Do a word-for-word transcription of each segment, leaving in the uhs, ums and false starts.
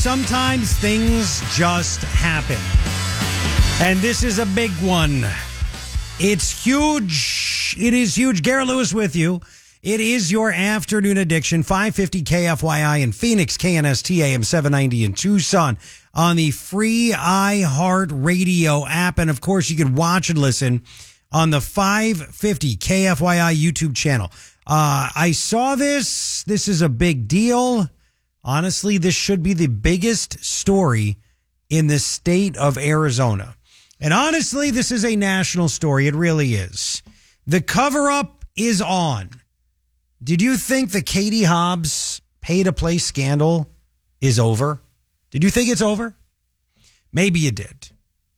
sometimes things just happen. And this is a big one. It's huge. It is huge. Garrett Lewis with you. It is your afternoon addiction. five fifty K F Y I in Phoenix, K N S T A M seven ninety in Tucson on the free iHeartRadio app. And of course, you can watch and listen on the five fifty K F Y I YouTube channel. Uh, I saw this. This is a big deal. Honestly, this should be the biggest story in the state of Arizona. And honestly, this is a national story. It really is. The cover-up is on. Did you think the Katie Hobbs pay-to-play scandal is over? Did you think it's over? Maybe you did.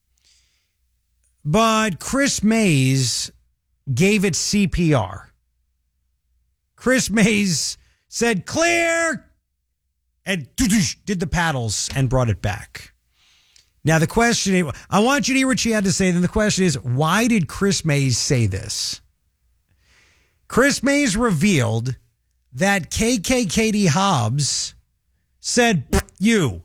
But Chris Mays gave it C P R. Chris Mays said, clear, and did the paddles and brought it back. Now, the question, I want you to hear what she had to say. Then the question is, why did Chris Mays say this? Chris Mays revealed that K K Katie Hobbs said, you,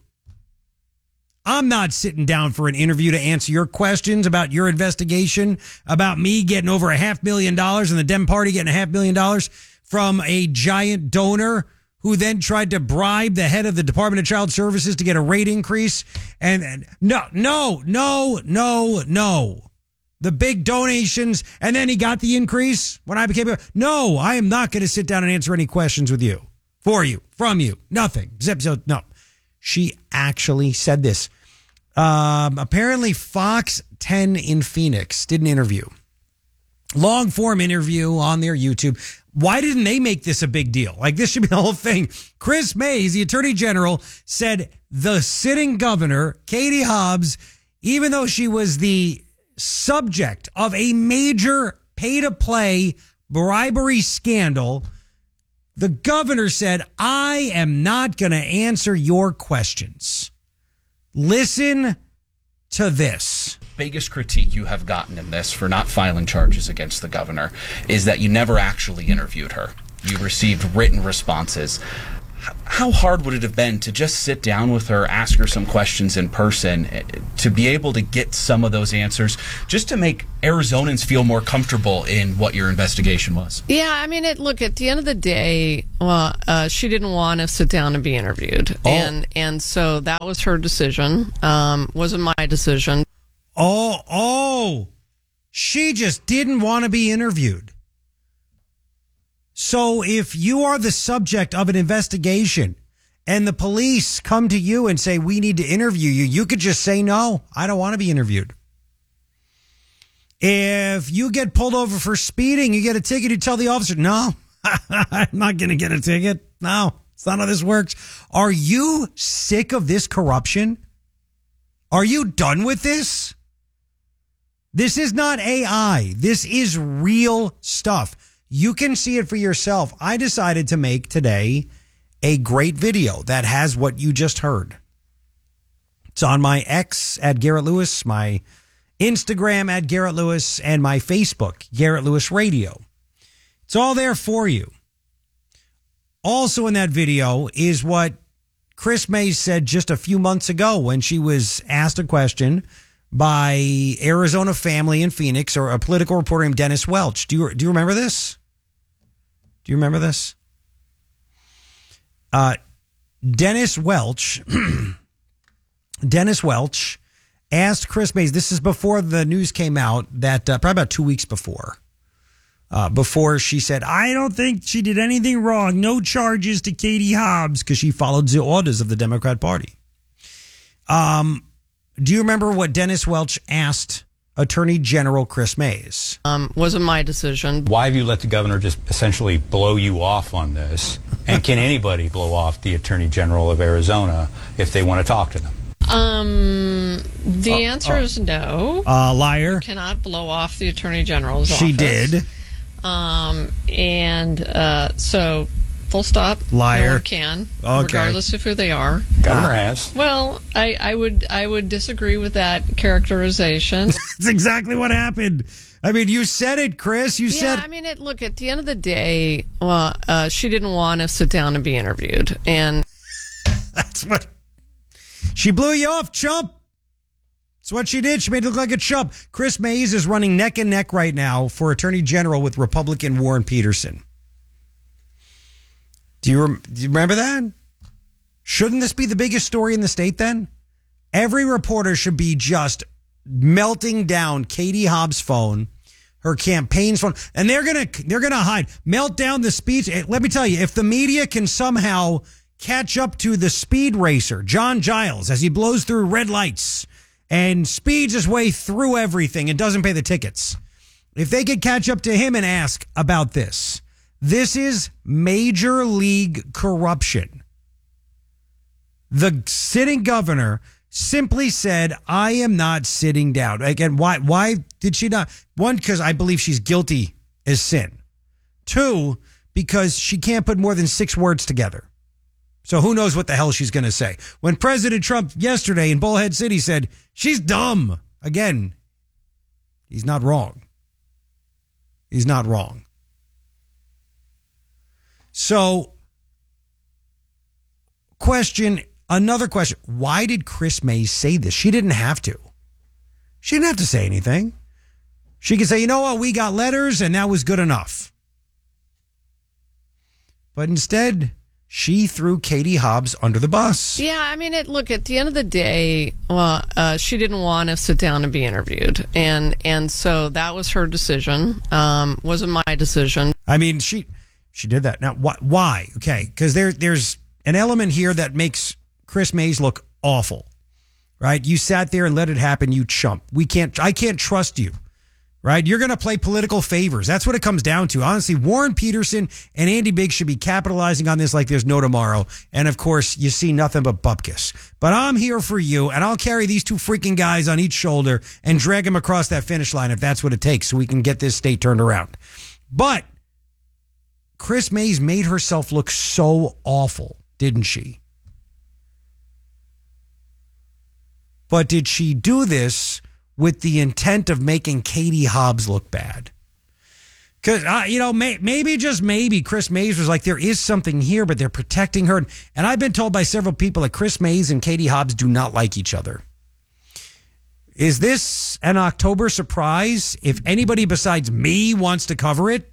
I'm not sitting down for an interview to answer your questions about your investigation, about me getting over a half million dollars and the Dem Party getting a half million dollars from a giant donor who then tried to bribe the head of the Department of Child Services to get a rate increase. And, and no, no, no, no, no. The big donations, and then he got the increase when I became a... No, I am not going to sit down and answer any questions with you, for you, from you, nothing. Zip, zip, no. She actually said this. Um, apparently, Fox ten in Phoenix did an interview. Long form interview on their YouTube. Why didn't they make this a big deal? Like, this should be the whole thing. Chris Mays, the Attorney General, said the sitting governor, Katie Hobbs, even though she was the subject of a major pay-to-play bribery scandal, the governor said, I am not going to answer your questions. Listen to this. Biggest critique you have gotten in this for not filing charges against the governor is that you never actually interviewed her. You received written responses. How hard would it have been to just sit down with her, ask her some questions in person, to be able to get some of those answers, just to make Arizonans feel more comfortable in what your investigation was? Yeah, I mean, it, look, at the end of the day, well, uh, she didn't want to sit down and be interviewed. Oh. And and so that was her decision. Um, wasn't my decision. Oh, oh, she just didn't want to be interviewed. So if you are the subject of an investigation and the police come to you and say, we need to interview you, you could just say, no, I don't want to be interviewed. If you get pulled over for speeding, you get a ticket, you tell the officer, no, I'm not going to get a ticket. No, it's not how this works. Are you sick of this corruption? Are you done with this? This is not A I. This is real stuff. You can see it for yourself. I decided to make today a great video that has what you just heard. It's on my X at Garrett Lewis, my Instagram at Garrett Lewis, and my Facebook, Garrett Lewis Radio. It's all there for you. Also in that video is what Chris Mays said just a few months ago when she was asked a question by Arizona Family in Phoenix, or a political reporter named Dennis Welch. Do you do you remember this? Do you remember this? Uh, Dennis Welch, Dennis Welch asked Chris Mays, this is before the news came out, that uh, probably about two weeks before, uh, before she said, I don't think she did anything wrong. No charges to Katie Hobbs, because she followed the orders of the Democrat Party. Um, do you remember what Dennis Welch asked Attorney General Chris Mays? Um, wasn't my decision. Why have you let the governor just essentially blow you off on this? And can anybody blow off the Attorney General of Arizona if they want to talk to them? Um, the uh, answer uh, is no. Uh, liar. You cannot blow off the Attorney General's she office. She did. Um, and uh, so, full stop. Liar. No one can, okay. regardless of who they are. Governor has. Well, I, I would I would disagree with that characterization. That's exactly what happened. I mean, you said it, Chris. You yeah, said. I mean, it. Look, at the end of the day, well, uh, she didn't want to sit down and be interviewed, and that's what. She blew you off, chump. That's what she did. She made it look like a chump. Chris Mays is running neck and neck right now for Attorney General with Republican Warren Peterson. Do you, rem- do you remember that? Shouldn't this be the biggest story in the state then? Every reporter should be just melting down Katie Hobbs' phone, her campaign's phone, and they're gonna they're gonna hide, melt down the speech. Let me tell you, if the media can somehow catch up to the speed racer, John Giles, as he blows through red lights and speeds his way through everything and doesn't pay the tickets, if they could catch up to him and ask about this, this is major league corruption. The sitting governor simply said, I am not sitting down. Again, why why did she not? One, because I believe she's guilty as sin. Two, because she can't put more than six words together. So who knows what the hell she's going to say. When President Trump yesterday in Bullhead City said, she's dumb. Again, he's not wrong. He's not wrong. So, question, another question. Why did Chris Mays say this? She didn't have to. She didn't have to say anything. She could say, you know what, we got letters and that was good enough. But instead, she threw Katie Hobbs under the bus. Yeah, I mean, it, look, at the end of the day, well, uh, she didn't want to sit down and be interviewed. And and so that was her decision. Um, wasn't my decision. I mean, she she did that. Now, wh- why? Okay, because there, there's an element here that makes Chris Mays look awful, right? You sat there and let it happen, you chump. We can't, I can't trust you. Right? You're going to play political favors. That's what it comes down to. Honestly, Warren Peterson and Andy Biggs should be capitalizing on this like there's no tomorrow. And of course, you see nothing but bupkis. But I'm here for you, and I'll carry these two freaking guys on each shoulder and drag them across that finish line if that's what it takes so we can get this state turned around. But Chris Mays made herself look so awful, didn't she? But did she do this with the intent of making Katie Hobbs look bad? Because, uh, you know, may, maybe, just maybe, Chris Mays was like, there is something here, but they're protecting her. And I've been told by several people that Chris Mays and Katie Hobbs do not like each other. Is this an October surprise? If anybody besides me wants to cover it,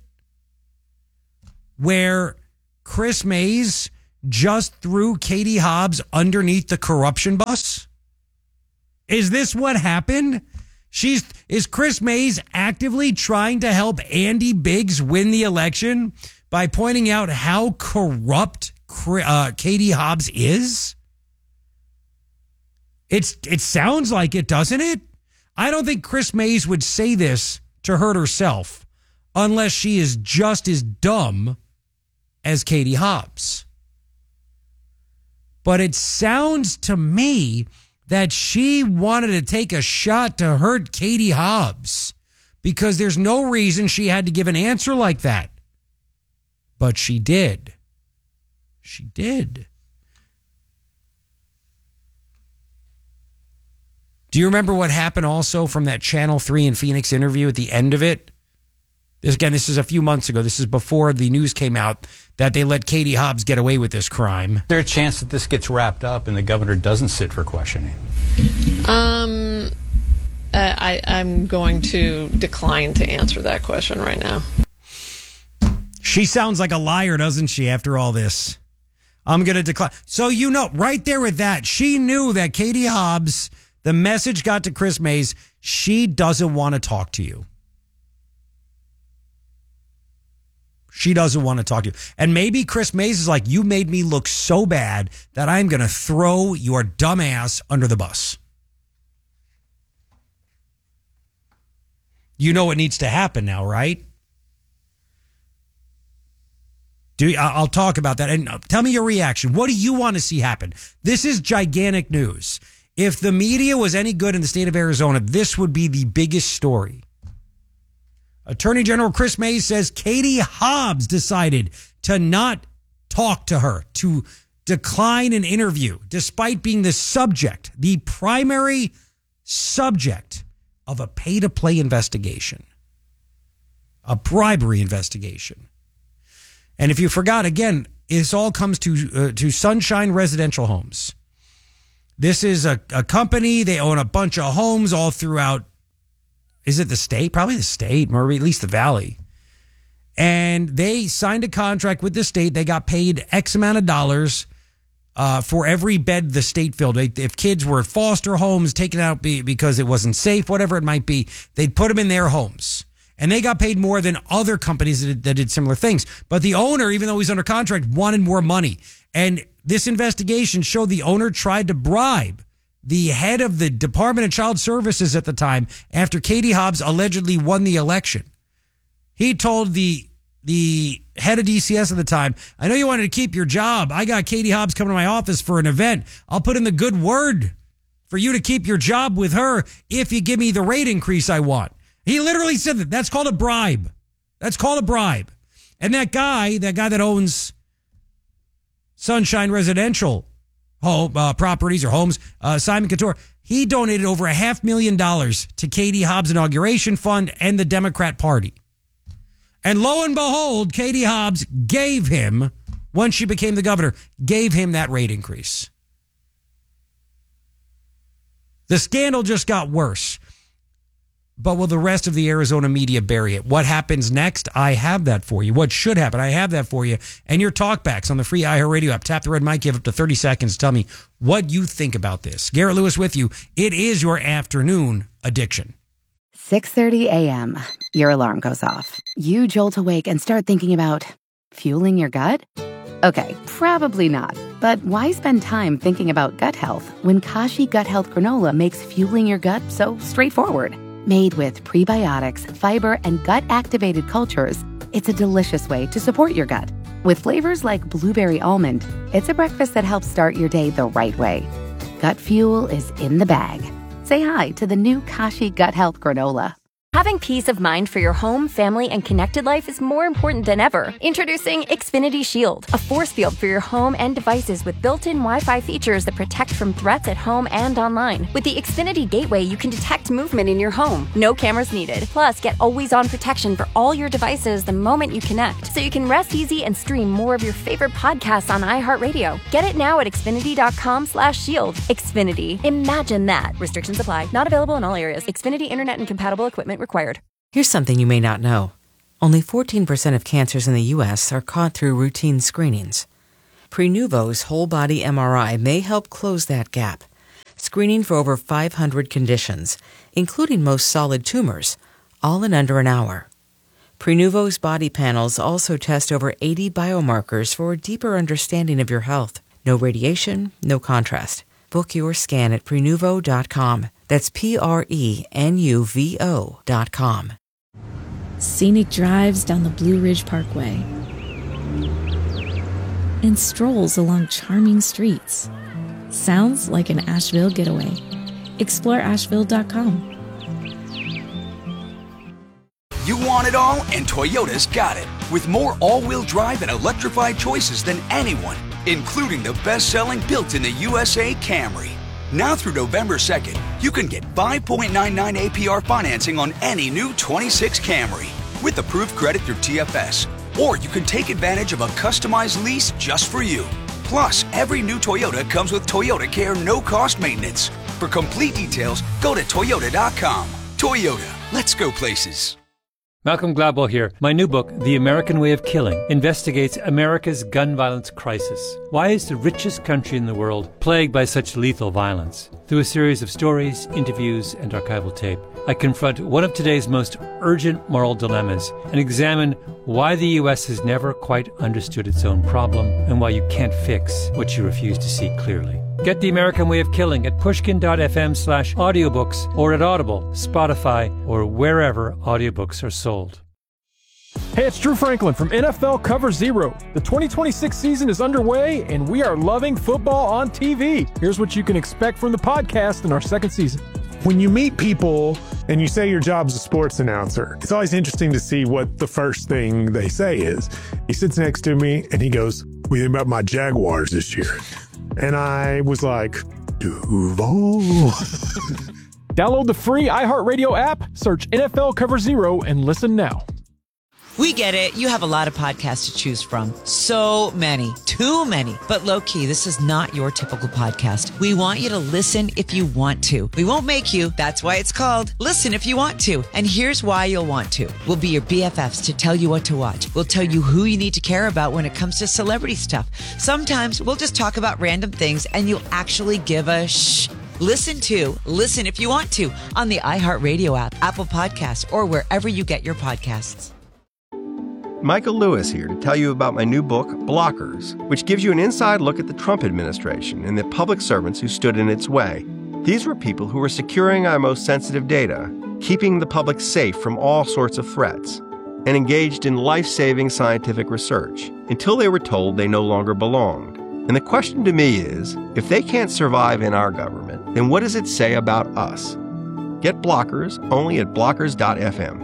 where Chris Mays just threw Katie Hobbs underneath the corruption bus? Is this what happened? She's is Chris Mays actively trying to help Andy Biggs win the election by pointing out how corrupt uh, Katie Hobbs is? It's it sounds like it, doesn't it? I don't think Chris Mays would say this to hurt herself unless she is just as dumb as Katie Hobbs. But it sounds to me that she wanted to take a shot to hurt Katie Hobbs because there's no reason she had to give an answer like that. But she did. She did. Do you remember what happened also from that Channel three in Phoenix interview at the end of it? This, again, this is a few months ago. This is before the news came out that they let Katie Hobbs get away with this crime. Is there a chance that this gets wrapped up and the governor doesn't sit for questioning? Um, uh, I, I'm going to decline to answer that question right now. She sounds like a liar, doesn't she, after all this? I'm going to decline. So, you know, right there with that, she knew that Katie Hobbs, the message got to Chris Mays, she doesn't want to talk to you. She doesn't want to talk to you. And maybe Chris Mays is like, you made me look so bad that I'm going to throw your dumb ass under the bus. You know what needs to happen now, right? Do you, I'll talk about that. And tell me your reaction. What do you want to see happen? This is gigantic news. If the media was any good in the state of Arizona, this would be the biggest story. Attorney General Chris Mays says Katie Hobbs decided to not talk to her, to decline an interview, despite being the subject, the primary subject of a pay-to-play investigation, a bribery investigation. And if you forgot, again, this all comes to uh, to Sunshine Residential Homes. This is a, a company. They own a bunch of homes all throughout. Is it the state? Probably the state, or at least the valley. And they signed a contract with the state. They got paid X amount of dollars uh, for every bed the state filled. If kids were foster homes taken out because it wasn't safe, whatever it might be, they'd put them in their homes. And they got paid more than other companies that did, that did similar things. But the owner, even though he's under contract, wanted more money. And this investigation showed the owner tried to bribe the head of the Department of Child Services at the time after Katie Hobbs allegedly won the election. He told the the head of D C S at the time, I know you wanted to keep your job. I got Katie Hobbs coming to my office for an event. I'll put in the good word for you to keep your job with her if you give me the rate increase I want. He literally said that. That's called a bribe. That's called a bribe. And that guy, that guy that owns Sunshine Residential home uh, properties or homes, uh, Simon Couture, he donated over a half million dollars to Katie Hobbs' inauguration fund and the Democrat Party. And lo and behold, Katie Hobbs gave him, once she became the governor, gave him that rate increase. The scandal just got worse. But will the rest of the Arizona media bury it? What happens next? I have that for you. What should happen? I have that for you. And your talkbacks on the free iHeartRadio app. Tap the red mic. You have up to thirty seconds to tell me what you think about this. Garrett Lewis with you. It is your afternoon addiction. six thirty a.m. Your alarm goes off. You jolt awake and start thinking about fueling your gut? Okay, probably not. But why spend time thinking about gut health when Kashi Gut Health Granola makes fueling your gut so straightforward? Made with prebiotics, fiber, and gut-activated cultures, it's a delicious way to support your gut. With flavors like blueberry almond, it's a breakfast that helps start your day the right way. Gut fuel is in the bag. Say hi to the new Kashi Gut Health Granola. Having peace of mind for your home, family, and connected life is more important than ever. Introducing Xfinity Shield, a force field for your home and devices with built-in Wi-Fi features that protect from threats at home and online. With the Xfinity Gateway, you can detect movement in your home. No cameras needed. Plus, get always-on protection for all your devices the moment you connect, so you can rest easy and stream more of your favorite podcasts on iHeartRadio. Get it now at Xfinity.com slash shield. Xfinity. Imagine that. Restrictions apply. Not available in all areas. Xfinity Internet and compatible equipment required. Here's something you may not know. Only fourteen percent of cancers in the U S are caught through routine screenings. Prenuvo's whole-body M R I may help close that gap, screening for over five hundred conditions, including most solid tumors, all in under an hour. Prenuvo's body panels also test over eighty biomarkers for a deeper understanding of your health. No radiation, no contrast. Book your scan at Prenuvo dot com. That's P R E N U V O dot com. Scenic drives down the Blue Ridge Parkway and strolls along charming streets. Sounds like an Asheville getaway. Explore Asheville dot com. You want it all, and Toyota's got it. With more all-wheel drive and electrified choices than anyone, including the best-selling built-in-the-U S A Camry. Now through November second, you can get five point nine nine A P R financing on any new twenty-six Camry with approved credit through T F S. Or you can take advantage of a customized lease just for you. Plus, every new Toyota comes with Toyota Care no-cost maintenance. For complete details, go to Toyota dot com. Toyota, let's go places. Malcolm Gladwell here. My new book, The American Way of Killing, investigates America's gun violence crisis. Why is the richest country in the world plagued by such lethal violence? Through a series of stories, interviews, and archival tape, I confront one of today's most urgent moral dilemmas and examine why the U S has never quite understood its own problem and why you can't fix what you refuse to see clearly. Get The American Way of Killing at pushkin.fm slash audiobooks or at Audible, Spotify, or wherever audiobooks are sold. Hey, it's Drew Franklin from N F L Cover Zero. The twenty twenty-six season is underway, and we are loving football on T V. Here's what you can expect from the podcast in our second season. When you meet people and you say your job's a sports announcer, it's always interesting to see what the first thing they say is. He sits next to me, and he goes, "What do you think about my Jaguars this year?" And I was like, Duval. Download the free iHeartRadio app, search N F L Cover Zero, and listen now. We get it. You have a lot of podcasts to choose from. So many. Too many. But low-key, this is not your typical podcast. We want you to listen if you want to. We won't make you. That's why it's called Listen If You Want To. And here's why you'll want to. We'll be your B F Fs to tell you what to watch. We'll tell you who you need to care about when it comes to celebrity stuff. Sometimes we'll just talk about random things and you'll actually give a shh. Listen to Listen If You Want To on the iHeartRadio app, Apple Podcasts, or wherever you get your podcasts. Michael Lewis here to tell you about my new book, Blockers, which gives you an inside look at the Trump administration and the public servants who stood in its way. These were people who were securing our most sensitive data, keeping the public safe from all sorts of threats, and engaged in life-saving scientific research until they were told they no longer belonged. And the question to me is, if they can't survive in our government, then what does it say about us? Get Blockers only at blockers dot f m.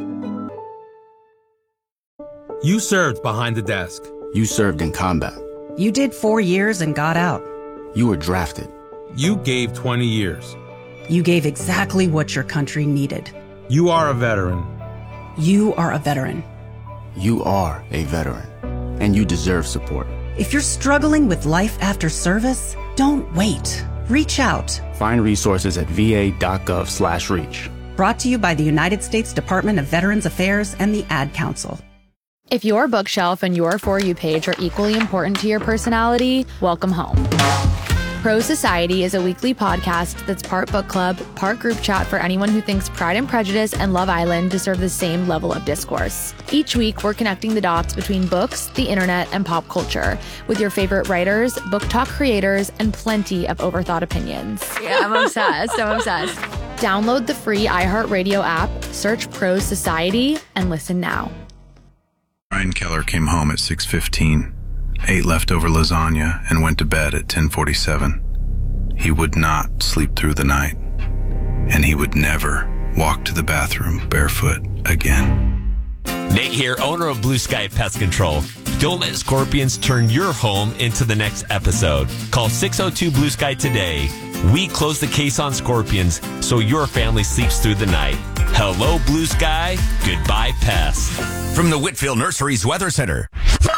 You served behind the desk. You served in combat. You did four years and got out. You were drafted. You gave twenty years. You gave exactly what your country needed. You are a veteran. You are a veteran. You are a veteran. And you deserve support. If you're struggling with life after service, don't wait. Reach out. Find resources at v a dot gov slash reach. Brought to you by the United States Department of Veterans Affairs and the Ad Council. If your bookshelf and your For You page are equally important to your personality, welcome home. Pro Society is a weekly podcast that's part book club, part group chat for anyone who thinks Pride and Prejudice and Love Island deserve the same level of discourse. Each week, we're connecting the dots between books, the internet, and pop culture with your favorite writers, book talk creators, and plenty of overthought opinions. Yeah, I'm obsessed. I'm obsessed. Download the free iHeartRadio app, search Pro Society, and listen now. Ryan Keller came home at six fifteen, ate leftover lasagna, and went to bed at ten forty-seven. He would not sleep through the night, and he would never walk to the bathroom barefoot again. Nate here, owner of Blue Sky Pest Control. Don't let scorpions turn your home into the next episode. Call six oh two Blue Sky today. We close the case on scorpions so your family sleeps through the night. Hello, Blue Sky. Goodbye, pests. From the Whitfield Nurseries Weather Center.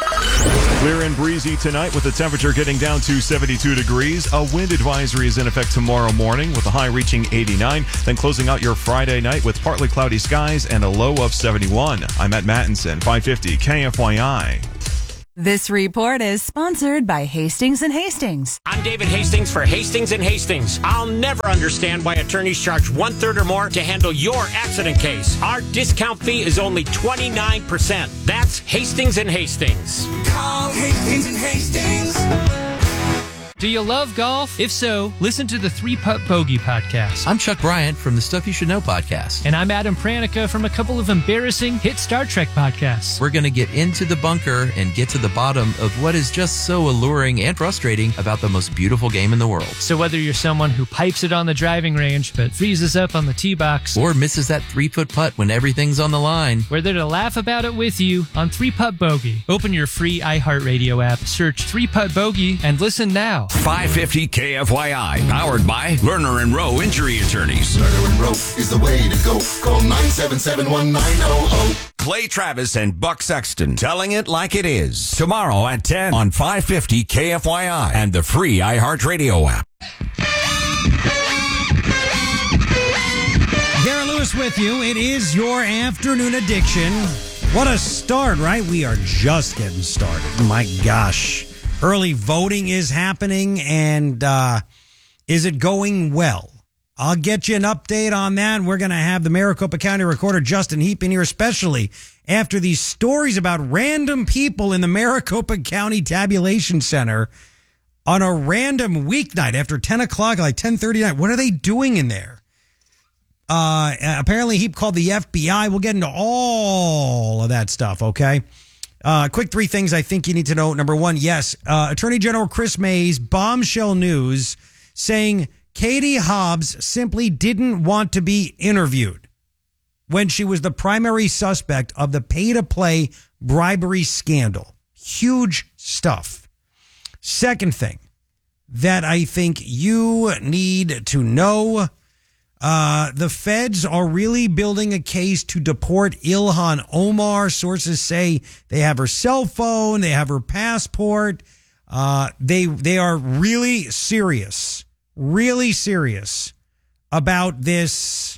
Clear and breezy tonight with the temperature getting down to seventy-two degrees. A wind advisory is in effect tomorrow morning with a high reaching eighty-nine. Then closing out your Friday night with partly cloudy skies and a low of seventy-one. I'm Matt Mattinson, five fifty K F Y I. This report is sponsored by Hastings and Hastings. I'm David Hastings for Hastings and Hastings. I'll never understand why attorneys charge one third or more to handle your accident case. Our discount fee is only twenty-nine percent. That's Hastings and Hastings. Call Hastings and Hastings. Do you love golf? If so, listen to the Three Putt Bogey podcast. I'm Chuck Bryant from the Stuff You Should Know podcast. And I'm Adam Pranica from a couple of embarrassing hit Star Trek podcasts. We're going to get into the bunker and get to the bottom of what is just so alluring and frustrating about the most beautiful game in the world. So whether you're someone who pipes it on the driving range but freezes up on the tee box, or misses that three-foot putt when everything's on the line, we're there to laugh about it with you on Three Putt Bogey. Open your free iHeartRadio app, search Three Putt Bogey, and listen now. five fifty K F Y I, powered by Lerner and Rowe Injury Attorneys. Lerner and Rowe is the way to go. Call nine seven seven, one nine zero zero. Clay Travis and Buck Sexton, telling it like it is. Tomorrow at ten on five fifty K F Y I and the free iHeartRadio app. Garrett Lewis with you. It is your afternoon addiction. What a start, right? We are just getting started. My gosh. Early voting is happening, and uh, is it going well? I'll get you an update on that. We're going to have the Maricopa County Recorder, Justin Heap, in here, especially after these stories about random people in the Maricopa County Tabulation Center on a random weeknight after ten o'clock, like ten thirty night. What are they doing in there? Uh, apparently, Heap called the F B I. We'll get into all of that stuff, okay? Uh, quick three things I think you need to know. Number one, yes, uh, Attorney General Chris Mays, bombshell news, saying Katie Hobbs simply didn't want to be interviewed when she was the primary suspect of the pay-to-play bribery scandal. Huge stuff. Second thing that I think you need to know, Uh, the feds are really building a case to deport Ilhan Omar. Sources say they have her cell phone, they have her passport. Uh, they they are really serious, really serious about this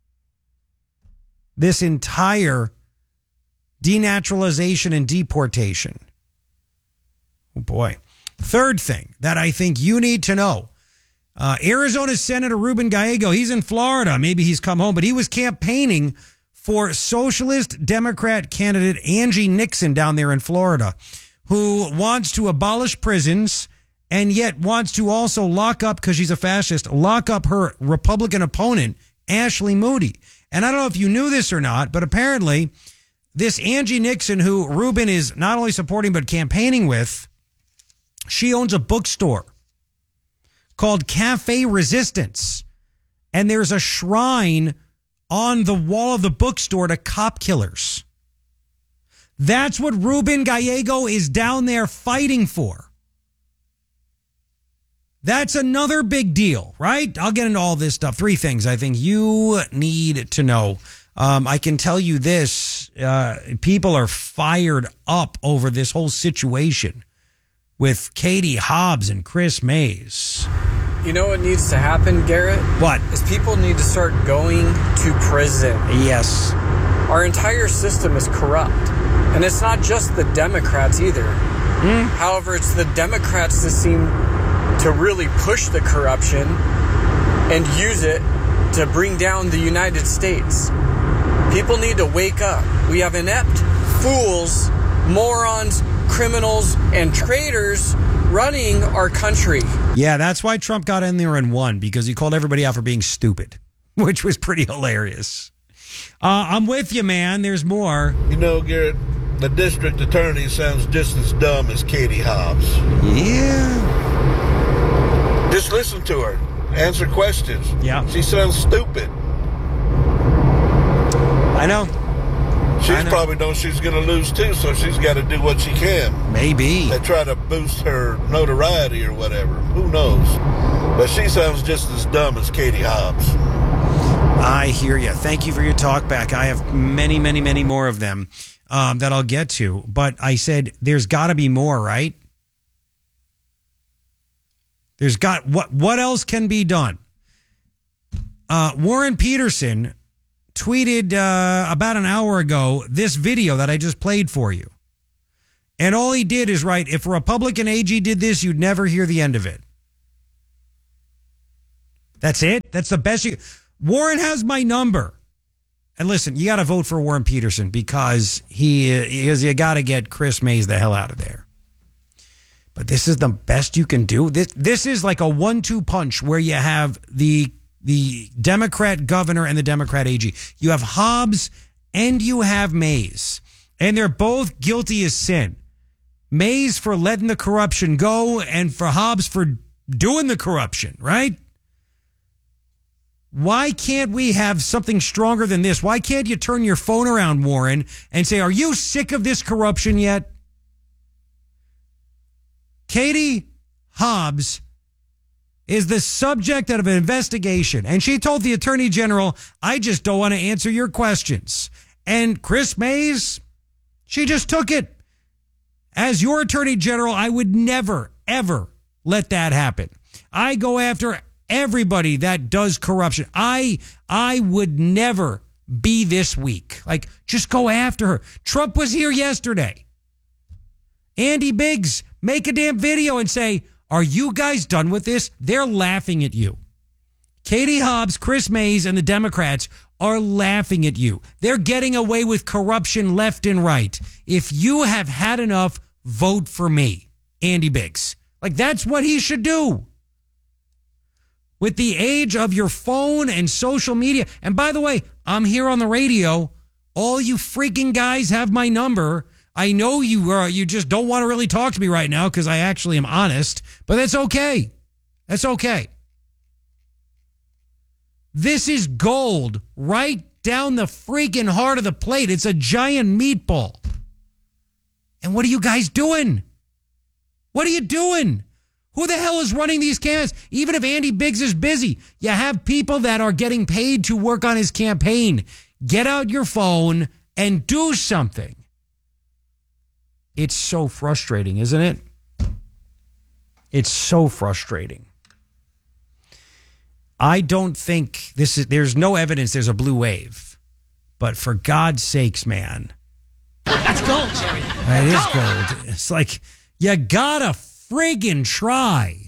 this entire denaturalization and deportation. Oh boy. Third thing that I think you need to know. Uh, Arizona Senator Ruben Gallego, he's in Florida. Maybe he's come home, but he was campaigning for Socialist Democrat candidate Angie Nixon down there in Florida, who wants to abolish prisons and yet wants to also lock up, because she's a fascist, lock up her Republican opponent, Ashley Moody. And I don't know if you knew this or not, but apparently this Angie Nixon, who Ruben is not only supporting but campaigning with, she owns a bookstore called Cafe Resistance. And there's a shrine on the wall of the bookstore to cop killers. That's what Ruben Gallego is down there fighting for. That's another big deal, right? I'll get into all this stuff. Three things I think you need to know. Um, I can tell you this. Uh, people are fired up over this whole situation with Katie Hobbs and Chris Mays. You know what needs to happen, Garrett? What? Is people need to start going to prison. Yes. Our entire system is corrupt. And it's not just the Democrats either. Mm. However, it's the Democrats that seem to really push the corruption and use it to bring down the United States. People need to wake up. We have inept fools, morons, criminals, and traitors running our country. Yeah, that's why Trump got in there and won, because he called everybody out for being stupid, which was pretty hilarious. Uh, I'm with you, man. There's more. You know, Garrett, the district attorney sounds just as dumb as Katie Hobbs. Yeah. Just listen to her. Answer questions. Yeah. She sounds stupid. I know. She's probably knows she's going to lose too, so she's got to do what she can. Maybe. They try to boost her notoriety or whatever. Who knows? But she sounds just as dumb as Katie Hobbs. I hear you. Thank you for your talk back. I have many, many, many more of them um, that I'll get to. But I said there's got to be more, right? There's got what? What else can be done? Uh, Warren Peterson tweeted uh, about an hour ago this video that I just played for you. And all he did is write, if a Republican A G did this, you'd never hear the end of it. That's it? That's the best you... Warren has my number. And listen, you got to vote for Warren Peterson because he is, you got to get Chris Mays the hell out of there. But this is the best you can do. This this is like a one two punch where you have the the Democrat governor and the Democrat A G. You have Hobbs and you have Mays. And they're both guilty as sin. Mays for letting the corruption go and for Hobbs for doing the corruption, right? Why can't we have something stronger than this? Why can't you turn your phone around, Warren, and say, are you sick of this corruption yet? Katie Hobbs is the subject of an investigation, and she told the Attorney General, I just don't want to answer your questions. And Chris Mays, she just took it. As your Attorney General, I would never, ever let that happen. I go after everybody that does corruption. I I would never be this weak. Like, just go after her. Trump was here yesterday. Andy Biggs, make a damn video and say, are you guys done with this? They're laughing at you. Katie Hobbs, Chris Mays, and the Democrats are laughing at you. They're getting away with corruption left and right. If you have had enough, vote for me, Andy Biggs. Like, that's what he should do. With the age of your phone and social media. And by the way, I'm here on the radio. All you freaking guys have my number. I know you are, you just don't want to really talk to me right now because I actually am honest, but that's okay. That's okay. This is gold right down the freaking heart of the plate. It's a giant meatball. And what are you guys doing? What are you doing? Who the hell is running these campaigns? Even if Andy Biggs is busy, you have people that are getting paid to work on his campaign. Get out your phone and do something. It's so frustrating, isn't it? It's so frustrating. I don't think this is, there's no evidence there's a blue wave. But for God's sakes, man. That's gold, Jerry. It is gold. It's like, you gotta friggin' try.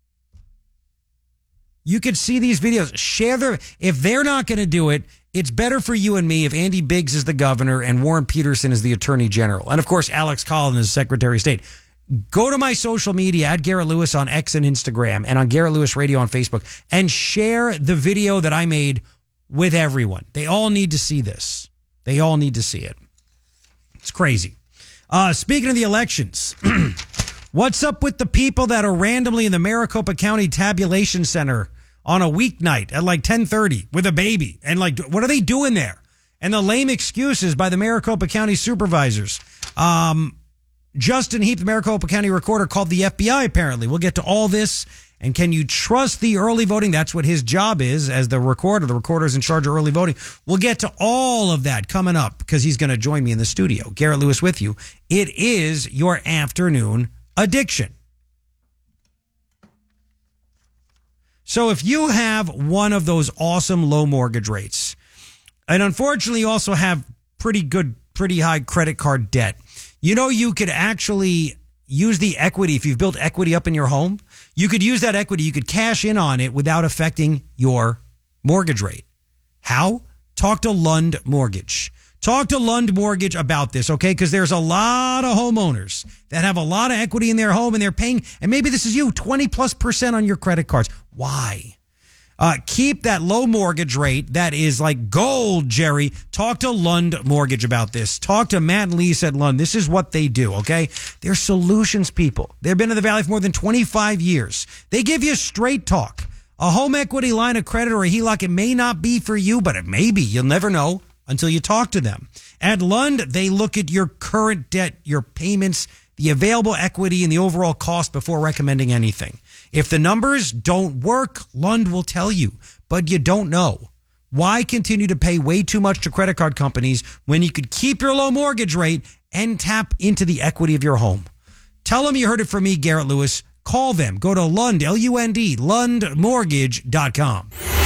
You could see these videos. Share their, if they're not going to do it, it's better for you and me if Andy Biggs is the governor and Warren Peterson is the attorney general. And of course, Alex Collins is Secretary of State. Go to my social media at Garrett Lewis on X and Instagram and on Garrett Lewis Radio on Facebook and share the video that I made with everyone. They all need to see this. They all need to see it. It's crazy. Uh, speaking of the elections, what's up with the people that are randomly in the Maricopa County Tabulation Center on a weeknight at like ten thirty with a baby? And like, what are they doing there? And the lame excuses by the Maricopa County supervisors. Um, Justin Heap, the Maricopa County recorder, called the F B I apparently. We'll get to all this. And can you trust the early voting? That's what his job is as the recorder. The recorder's in charge of early voting. We'll get to all of that coming up because he's going to join me in the studio. Garrett Lewis with you. It is your afternoon addiction. So if you have one of those awesome low mortgage rates, and unfortunately you also have pretty good, pretty high credit card debt, you know, you could actually use the equity. If you've built equity up in your home, you could use that equity. You could cash in on it without affecting your mortgage rate. How? Talk to Lund Mortgage. Talk to Lund Mortgage about this, okay? Because there's a lot of homeowners that have a lot of equity in their home and they're paying, and maybe this is you, twenty plus percent on your credit cards. Why? Uh, keep that low mortgage rate that is like gold, Jerry. Talk to Lund Mortgage about this. Talk to Matt and Lisa at Lund. This is what they do, okay? They're solutions people. They've been in the Valley for more than twenty-five years. They give you straight talk. A home equity line of credit or a H E L O C, it may not be for you, but it may be. You'll never know until you talk to them. At Lund, they look at your current debt, your payments, the available equity, and the overall cost before recommending anything. If the numbers don't work, Lund will tell you, but you don't know. Why continue to pay way too much to credit card companies when you could keep your low mortgage rate and tap into the equity of your home? Tell them you heard it from me, Garrett Lewis. Call them. Go to Lund, L U N D, lund mortgage dot com.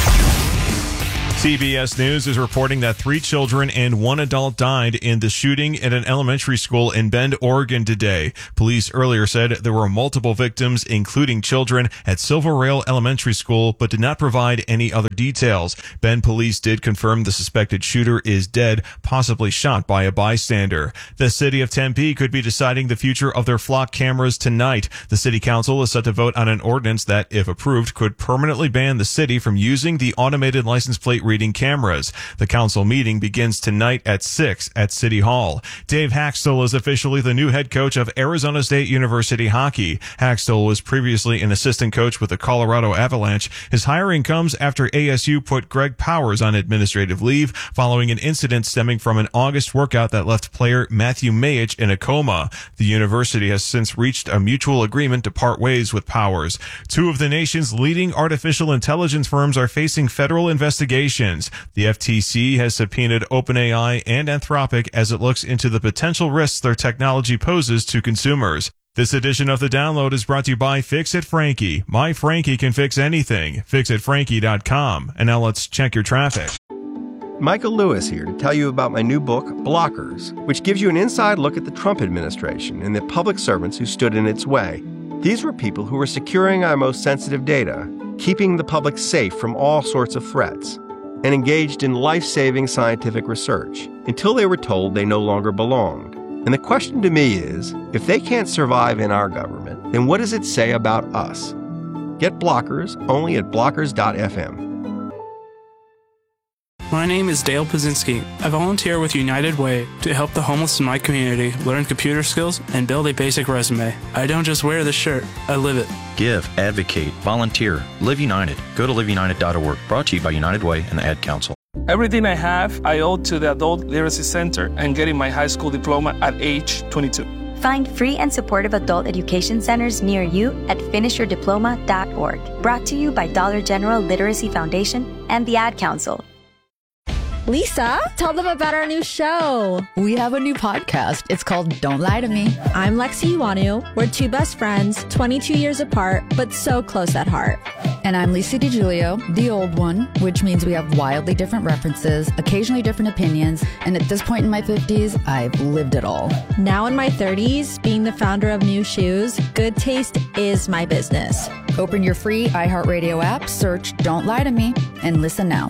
C B S News is reporting that three children and one adult died in the shooting at an elementary school in Bend, Oregon today. Police earlier said there were multiple victims, including children, at Silver Rail Elementary School, but did not provide any other details. Bend police did confirm the suspected shooter is dead, possibly shot by a bystander. The city of Tempe could be deciding the future of their flock cameras tonight. The city council is set to vote on an ordinance that, if approved, could permanently ban the city from using the automated license plate reading cameras. The council meeting begins tonight at six at City Hall. Dave Haxtell is officially the new head coach of Arizona State University hockey. Haxtell was previously an assistant coach with the Colorado Avalanche. His hiring comes after A S U put Greg Powers on administrative leave following an incident stemming from an August workout that left player Matthew Mayich in a coma. The university has since reached a mutual agreement to part ways with Powers. Two of the nation's leading artificial intelligence firms are facing federal investigations. The F T C has subpoenaed OpenAI and Anthropic as it looks into the potential risks their technology poses to consumers. This edition of The Download is brought to you by Fix It Frankie. My Frankie can fix anything. fix it frankie dot com. And now let's check your traffic. Michael Lewis here to tell you about my new book, Blockers, which gives you an inside look at the Trump administration and the public servants who stood in its way. These were people who were securing our most sensitive data, keeping the public safe from all sorts of threats, and engaged in life-saving scientific research until they were told they no longer belonged. And the question to me is, if they can't survive in our government, then what does it say about us? Get Blockers only at blockers dot f m. My name is Dale Pazinski. I volunteer with United Way to help the homeless in my community learn computer skills and build a basic resume. I don't just wear the shirt, I live it. Give, advocate, volunteer, Live United. Go to live united dot org. Brought to you by United Way and the Ad Council. Everything I have, I owe to the Adult Literacy Center and getting my high school diploma at age twenty-two. Find free and supportive adult education centers near you at finish your diploma dot org. Brought to you by Dollar General Literacy Foundation and the Ad Council. Lisa, tell them about our new show. We have a new podcast. It's called Don't Lie to Me. I'm Lexi Iwanu. We're two best friends, twenty-two years apart, but so close at heart. And I'm Lisa DiGiulio, the old one, which means we have wildly different references, occasionally different opinions, and at this point in my fifties, I've lived it all. Now in my thirties, being the founder of New Shoes, good taste is my business. Open your free iHeartRadio app, search Don't Lie to Me, and listen now.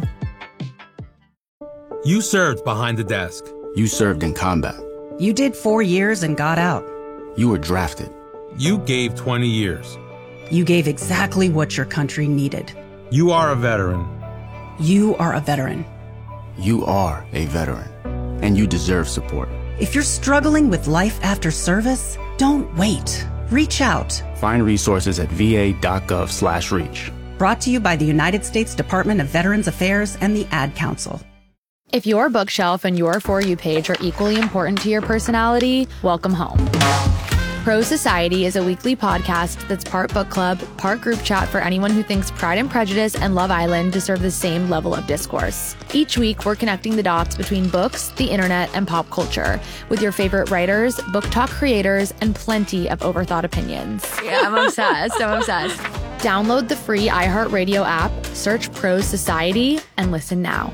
You served behind the desk. You served in combat. You did four years and got out. You were drafted. You gave twenty years. You gave exactly what your country needed. You are a veteran. You are a veteran. You are a veteran. And you deserve support. If you're struggling with life after service, don't wait. Reach out. Find resources at va.gov slash reach. Brought to you by the United States Department of Veterans Affairs and the Ad Council. If your bookshelf and your For You page are equally important to your personality, welcome home. Pro Society is a weekly podcast that's part book club, part group chat for anyone who thinks Pride and Prejudice and Love Island deserve the same level of discourse. Each week, we're connecting the dots between books, the internet, and pop culture with your favorite writers, book talk creators, and plenty of overthought opinions. Yeah, I'm obsessed. I'm obsessed. Download the free iHeartRadio app, search Pro Society, and listen now.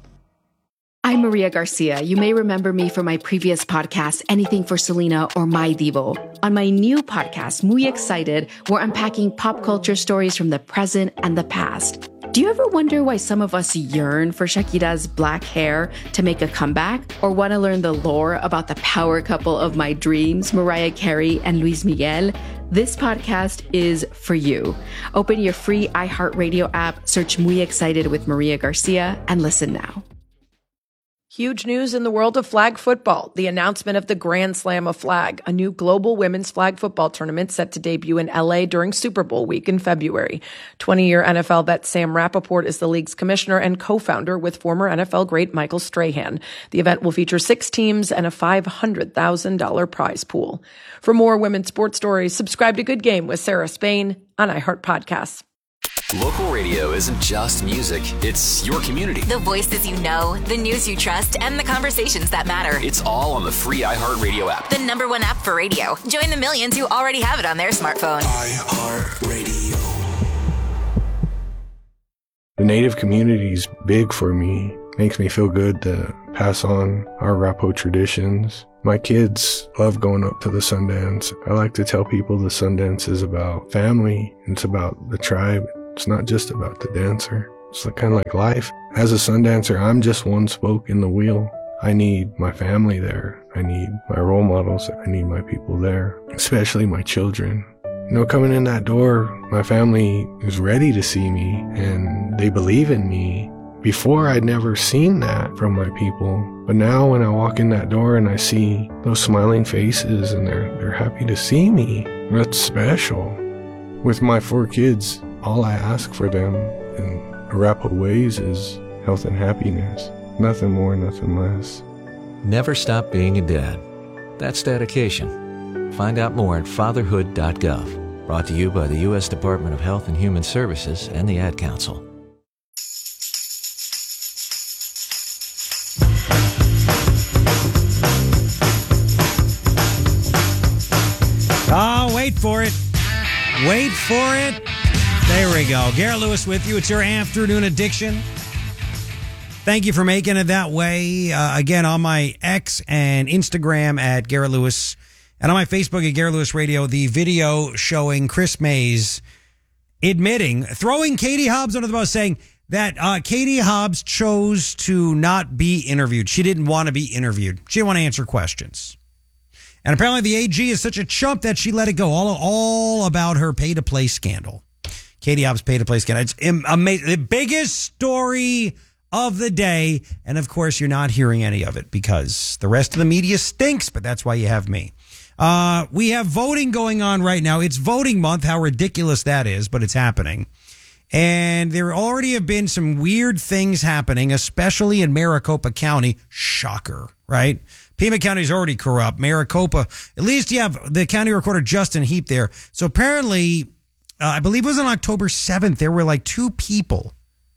I'm Maria Garcia. You may remember me from my previous podcast, Anything for Selena or My Divo. On my new podcast, Muy Excited, we're unpacking pop culture stories from the present and the past. Do you ever wonder why some of us yearn for Shakira's black hair to make a comeback? Or want to learn the lore about the power couple of my dreams, Mariah Carey and Luis Miguel? This podcast is for you. Open your free iHeartRadio app, search Muy Excited with Maria Garcia, and listen now. Huge news in the world of flag football. The announcement of the Grand Slam of Flag, a new global women's flag football tournament set to debut in L A during Super Bowl week in February. twenty-year N F L vet Sam Rappaport is the league's commissioner and co-founder with former N F L great Michael Strahan. The event will feature six teams and a five hundred thousand dollars prize pool. For more women's sports stories, subscribe to Good Game with Sarah Spain on iHeart Podcasts. Local radio isn't just music, it's your community. The voices you know, the news you trust, and the conversations that matter. It's all on the free iHeartRadio app. The number one app for radio. Join the millions who already have it on their smartphone. iHeartRadio. The Native community is big for me. Makes me feel good to pass on our Rapo traditions. My kids love going up to the Sundance. I like to tell people the Sundance is about family. It's about the tribe. It's not just about the dancer. It's kind of like life. As a Sundancer, I'm just one spoke in the wheel. I need my family there. I need my role models. I need my people there, especially my children. You know, coming in that door, my family is ready to see me and they believe in me. Before, I'd never seen that from my people. But now when I walk in that door and I see those smiling faces and they're, they're happy to see me, that's special. With my four kids, all I ask for them in Arapaho ways is health and happiness. Nothing more, nothing less. Never stop being a dad. That's dedication. Find out more at fatherhood dot gov. Brought to you by the U S Department of Health and Human Services and the Ad Council. Oh, wait for it. Wait for it. There we go. Garrett Lewis with you. It's your afternoon addiction. Thank you for making it that way. Uh, again, on my X and Instagram at Garrett Lewis, and on my Facebook at Garrett Lewis Radio, the video showing Chris Mays admitting, throwing Katie Hobbs under the bus, saying that uh, Katie Hobbs chose to not be interviewed. She didn't want to be interviewed. She didn't want to answer questions. And apparently the A G is such a chump that she let it go. All, all about her pay-to-play scandal. Katie Hobbs pay-to-play scandal. It's amazing. The biggest story of the day. And, of course, you're not hearing any of it because the rest of the media stinks, but that's why you have me. Uh, we have voting going on right now. It's voting month, how ridiculous that is, but it's happening. And there already have been some weird things happening, especially in Maricopa County. Shocker, right? Pima County is already corrupt. Maricopa, at least you have the county recorder Justin Heap there. So apparently, uh, I believe it was on October seventh, there were like two people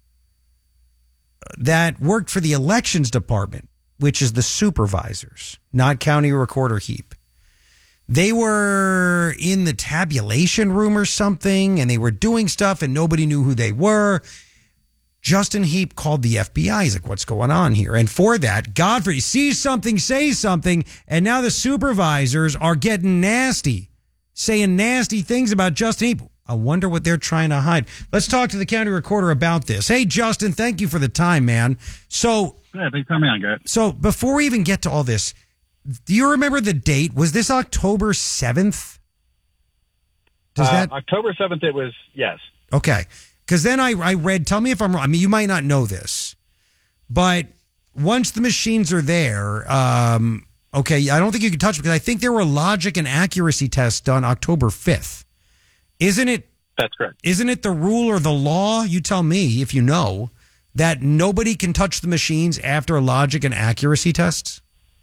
that worked for the elections department, which is the supervisors, not county recorder Heap. They were in the tabulation room or something, and they were doing stuff, and nobody knew who they were. Justin Heap called the F B I. He's like, what's going on here? And for that, Godfrey sees something, says something, and now the supervisors are getting nasty, saying nasty things about Justin Heap. I wonder what they're trying to hide. Let's talk to the county recorder about this. Hey, Justin, thank you for the time, man. So, yeah, thanks for coming on, Garrett. So before we even get to all this, do you remember the date? Was this October seventh? Does uh, that October seventh? It was, yes. Okay. Because then I, I read, tell me if I'm wrong. I mean, you might not know this, but once the machines are there, um, okay, I don't think you can touch it because I think there were logic and accuracy tests done October fifth. Isn't it? That's correct. Isn't it the rule or the law? You tell me if you know that nobody can touch the machines after logic and accuracy tests.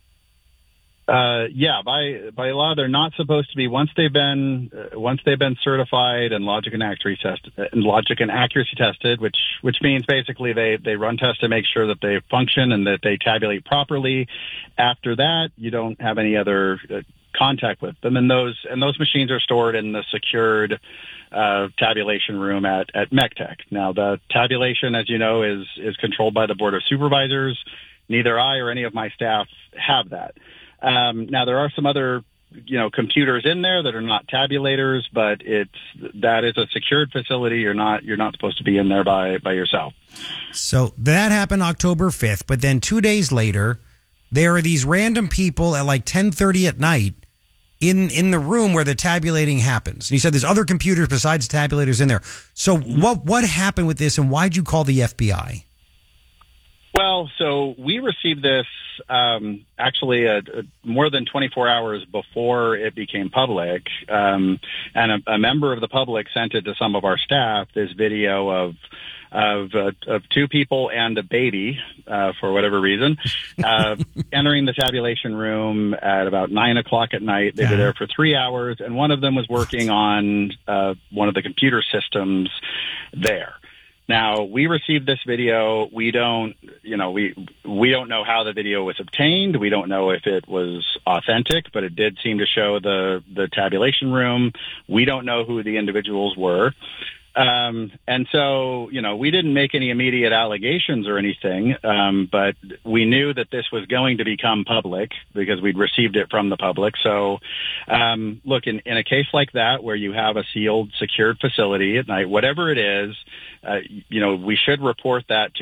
Uh, yeah, by by law, they're not supposed to be once they've been uh, once they've been certified and logic and accuracy tested, uh, and logic and accuracy tested, which which means basically they they run tests to make sure that they function and that they tabulate properly. After that, you don't have any other uh, contact with them, and those and those machines are stored in the secured uh, tabulation room at at MECTEC. Now, the tabulation, as you know, is is controlled by the Board of Supervisors. Neither I or any of my staff have that. Um, now, there are some other, you know, computers in there that are not tabulators, but it's that is a secured facility. You're not you're not supposed to be in there by by yourself. So that happened October fifth, but then two days later, there are these random people at like ten thirty at night in in the room where the tabulating happens. And you said there's other computers besides tabulators in there. So what what happened with this, and why'd you call the F B I? Well, so we received this um, actually a, a more than twenty-four hours before it became public, um, and a, a member of the public sent it to some of our staff, this video of of, uh, of two people and a baby, uh, for whatever reason, uh, entering the tabulation room at about nine o'clock at night. They were there for three hours, and one of them was working on uh, one of the computer systems there. Now, we received this video. We don't, you know, we we don't know how the video was obtained. We don't know if it was authentic, but it did seem to show the, the tabulation room. We don't know who the individuals were. Um, and so, you know, we didn't make any immediate allegations or anything, um, but we knew that this was going to become public because we'd received it from the public. So, um, look, in, in a case like that where you have a sealed, secured facility at night, whatever it is, uh, you know, we should report that to